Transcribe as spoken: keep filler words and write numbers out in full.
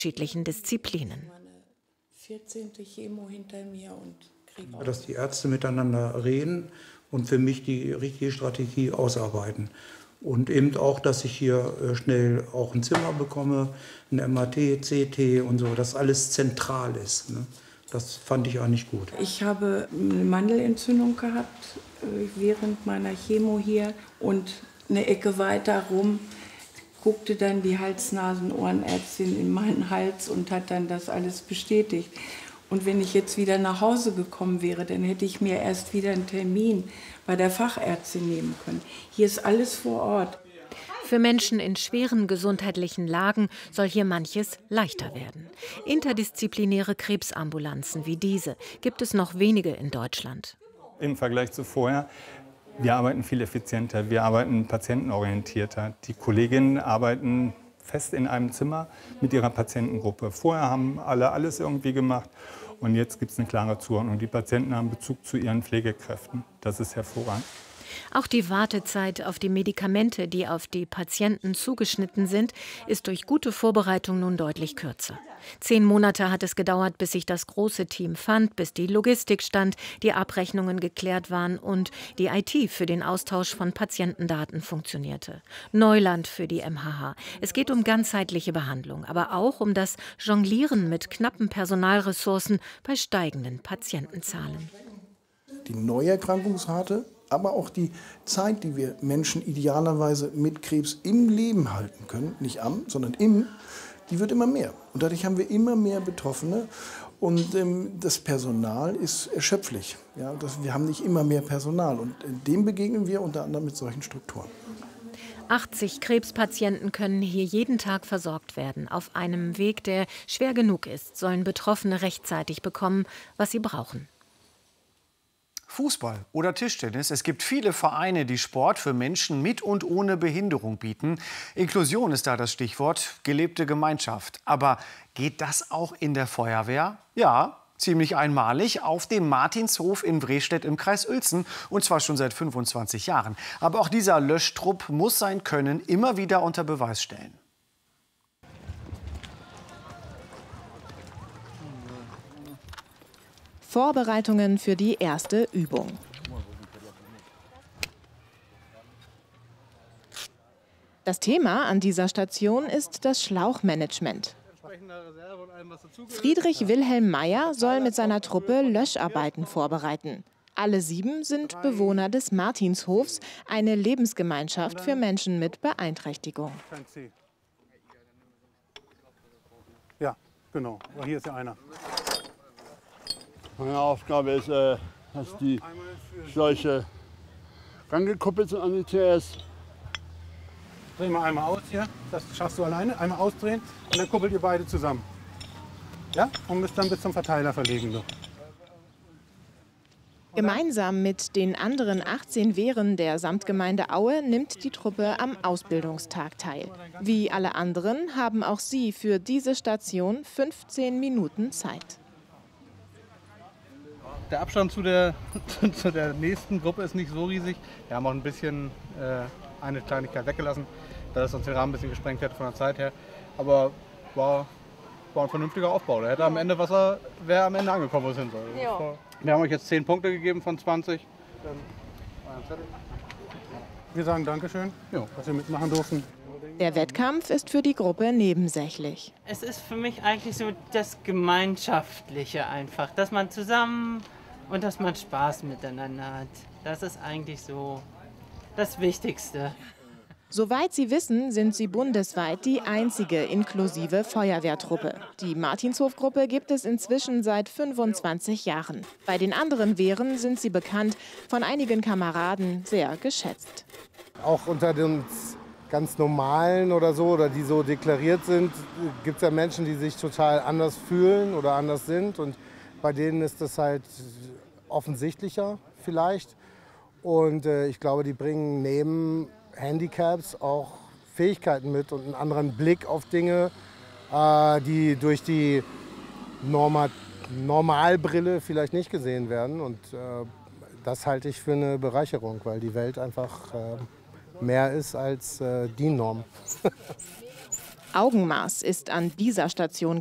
unterschiedlichen Disziplinen. vierzehnte Chemo hinter mir und kriege auch dass die Ärzte miteinander reden und für mich die richtige Strategie ausarbeiten. Und eben auch, dass ich hier schnell auch ein Zimmer bekomme, ein M R T, C T und so, dass alles zentral ist. Ne? Das fand ich eigentlich gut. Ich habe eine Mandelentzündung gehabt während meiner Chemo hier und eine Ecke weiter rum guckte dann die Hals-Nasen-Ohrenärztin in meinen Hals und hat dann das alles bestätigt. Und wenn ich jetzt wieder nach Hause gekommen wäre, dann hätte ich mir erst wieder einen Termin bei der Fachärztin nehmen können. Hier ist alles vor Ort. Für Menschen in schweren gesundheitlichen Lagen soll hier manches leichter werden. Interdisziplinäre Krebsambulanzen wie diese gibt es noch wenige in Deutschland. Im Vergleich zu vorher, wir arbeiten viel effizienter, wir arbeiten patientenorientierter. Die Kolleginnen arbeiten fest in einem Zimmer mit ihrer Patientengruppe. Vorher haben alle alles irgendwie gemacht und jetzt gibt es eine klare Zuordnung. Die Patienten haben Bezug zu ihren Pflegekräften. Das ist hervorragend. Auch die Wartezeit auf die Medikamente, die auf die Patienten zugeschnitten sind, ist durch gute Vorbereitung nun deutlich kürzer. Zehn Monate hat es gedauert, bis sich das große Team fand, bis die Logistik stand, die Abrechnungen geklärt waren und die I T für den Austausch von Patientendaten funktionierte. Neuland für die M H H. Es geht um ganzheitliche Behandlung, aber auch um das Jonglieren mit knappen Personalressourcen bei steigenden Patientenzahlen. Die Neuerkrankungsrate, aber auch die Zeit, die wir Menschen idealerweise mit Krebs im Leben halten können, nicht am, sondern im, die wird immer mehr. Und dadurch haben wir immer mehr Betroffene und ähm, das Personal ist erschöpflich. Ja, das, wir haben nicht immer mehr Personal und dem begegnen wir unter anderem mit solchen Strukturen. achtzig Krebspatienten können hier jeden Tag versorgt werden. Auf einem Weg, der schwer genug ist, sollen Betroffene rechtzeitig bekommen, was sie brauchen. Fußball oder Tischtennis. Es gibt viele Vereine, die Sport für Menschen mit und ohne Behinderung bieten. Inklusion ist da das Stichwort, gelebte Gemeinschaft. Aber geht das auch in der Feuerwehr? Ja, ziemlich einmalig auf dem Martinshof in Wrestedt im Kreis Uelzen. Und zwar schon seit fünfundzwanzig Jahren. Aber auch dieser Löschtrupp muss sein Können immer wieder unter Beweis stellen. Vorbereitungen für die erste Übung. Das Thema an dieser Station ist das Schlauchmanagement. Friedrich Wilhelm Meyer soll mit seiner Truppe Löscharbeiten vorbereiten. Alle sieben sind Bewohner des Martinshofs, eine Lebensgemeinschaft für Menschen mit Beeinträchtigung. Ja, genau. Hier ist ja einer. Meine Aufgabe ist, äh, dass die Schläuche rangekuppelt sind an die T S. Dreh mal einmal aus hier, das schaffst du alleine. Einmal ausdrehen und dann kuppelt ihr beide zusammen. Ja? Und müsst dann bis zum Verteiler verlegen. So. Gemeinsam mit den anderen achtzehn Wehren der Samtgemeinde Aue nimmt die Truppe am Ausbildungstag teil. Wie alle anderen haben auch sie für diese Station fünfzehn Minuten Zeit. Der Abstand zu der, zu der nächsten Gruppe ist nicht so riesig. Wir haben auch ein bisschen äh, eine Kleinigkeit weggelassen, da es uns den Rahmen ein bisschen gesprengt hätte von der Zeit her. Aber war, war ein vernünftiger Aufbau. Der hätte am Ende Wasser, wäre am Ende angekommen, wo es hin soll. Ja. Wir haben euch jetzt zehn Punkte gegeben von zwanzig. Wir sagen Dankeschön, ja, dass wir mitmachen durften. Der Wettkampf ist für die Gruppe nebensächlich. Es ist für mich eigentlich so das Gemeinschaftliche einfach, dass man zusammen und dass man Spaß miteinander hat. Das ist eigentlich so das Wichtigste. Soweit Sie wissen, sind sie bundesweit die einzige inklusive Feuerwehrtruppe. Die Martinshof-Gruppe gibt es inzwischen seit fünfundzwanzig Jahren. Bei den anderen Wehren sind sie bekannt, von einigen Kameraden sehr geschätzt. Auch unter den ganz normalen oder so, oder die so deklariert sind, gibt es ja Menschen, die sich total anders fühlen oder anders sind. Und bei denen ist das halt offensichtlicher vielleicht. Und äh, ich glaube, die bringen neben Handicaps auch Fähigkeiten mit und einen anderen Blick auf Dinge, äh, die durch die Norma Normalbrille vielleicht nicht gesehen werden. Und äh, das halte ich für eine Bereicherung, weil die Welt einfach äh, mehr ist als äh, die Norm. Augenmaß ist an dieser Station